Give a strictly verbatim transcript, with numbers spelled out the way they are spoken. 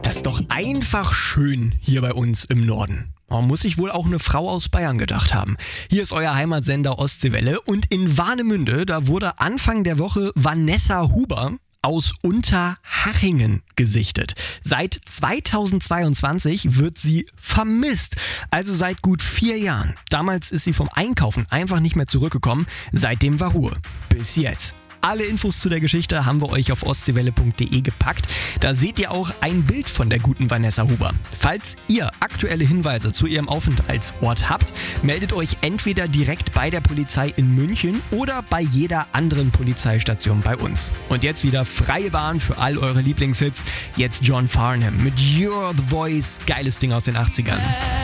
Das ist doch einfach schön hier bei uns im Norden. Man muss sich wohl auch eine Frau aus Bayern gedacht haben. Hier ist euer Heimatsender Ostseewelle und in Warnemünde, da wurde Anfang der Woche Vanessa Huber aus Unterhachingen gesichtet. Seit zweitausendzweiundzwanzig wird sie vermisst. Also seit gut vier Jahren. Damals ist sie vom Einkaufen einfach nicht mehr zurückgekommen. Seitdem war Ruhe. Bis jetzt. Alle Infos zu der Geschichte haben wir euch auf ostseewelle punkt de gepackt. Da seht ihr auch ein Bild von der guten Vanessa Huber. Falls ihr aktuelle Hinweise zu ihrem Aufenthaltsort habt, meldet euch entweder direkt bei der Polizei in München oder bei jeder anderen Polizeistation bei uns. Und jetzt wieder freie Bahn für all eure Lieblingshits. Jetzt John Farnham mit You're the Voice. Geiles Ding aus den achtzigern.